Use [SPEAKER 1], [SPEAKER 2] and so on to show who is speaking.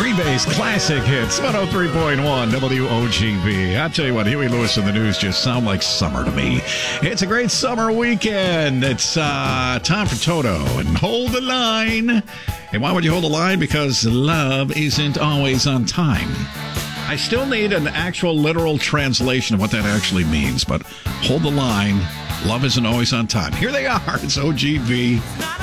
[SPEAKER 1] Freebase Classic Hits, 103.1 WOGB. I'll tell you what, Huey Lewis and the News just sound like summer to me. It's a great summer weekend. It's time for Toto and Hold the Line. And why would you hold the line? Because love isn't always on time. I still need an actual literal translation of what that actually means, but hold the line. Love isn't always on time. Here they are. It's OGB.